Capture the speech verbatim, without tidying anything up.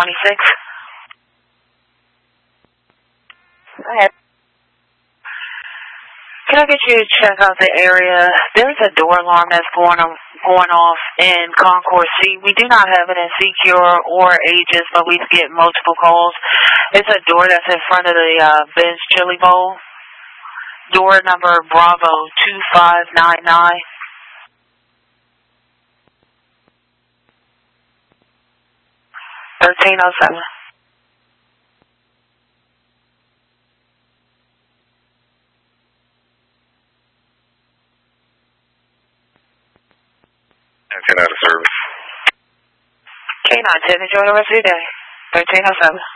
twenty-six. Go ahead. Can I get you to check out the area? There's a door alarm that's going on, going off in Concourse C. We do not have it in Secure or Aegis, but we get multiple calls. It's a door that's in front of the uh, Ben's Chili Bowl. Door number Bravo two five nine nine. thirteen oh seven. ten out of service. K nine ten, enjoy the rest of your day. thirteen oh seven.